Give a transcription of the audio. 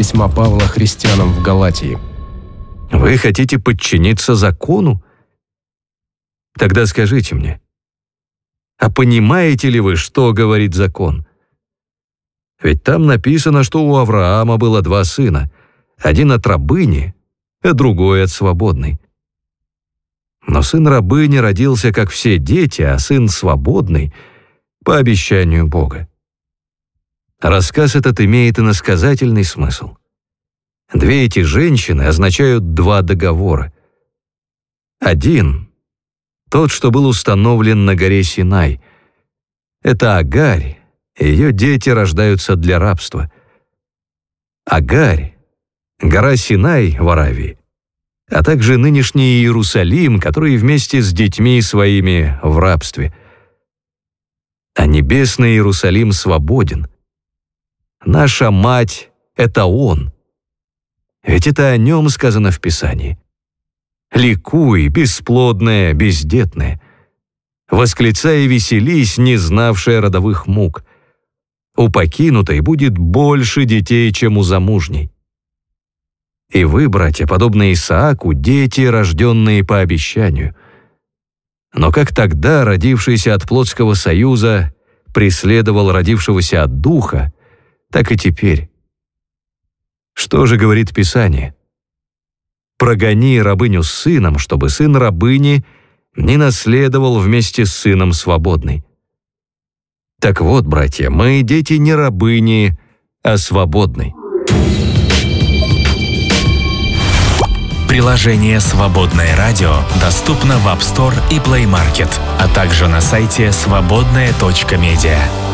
письма Павла христианам в Галатии. Вы хотите подчиниться закону? Тогда скажите мне, а понимаете ли вы, что говорит закон? Ведь там написано, что у Авраама было 2 сына, один от рабыни, а другой от свободной. Но сын рабыни родился, как все дети, а сын свободный — по обещанию Бога. Рассказ этот имеет иносказательный смысл. 2 эти женщины означают 2 договора. Один — тот, что был установлен на горе Синай. Это Агарь, и ее дети рождаются для рабства. Агарь — гора Синай в Аравии, а также нынешний Иерусалим, который вместе с детьми своими в рабстве. А небесный Иерусалим свободен. Наша мать — это Он. Ведь это о Нем сказано в Писании. «Ликуй, бесплодная, бездетная, восклицай и веселись, не знавшая родовых мук. У покинутой будет больше детей, чем у замужней». И вы, братья, подобно Исааку, дети, рожденные по обещанию. Но как тогда родившийся от плотского союза преследовал родившегося от духа, так и теперь. Что же говорит Писание? «Прогони рабыню с сыном, чтобы сын рабыни не наследовал вместе с сыном свободный». Так вот, братья, мы дети не рабыни, а свободной. Приложение «Свободное радио» доступно в App Store и Play Market, а также на сайте свободное.медиа.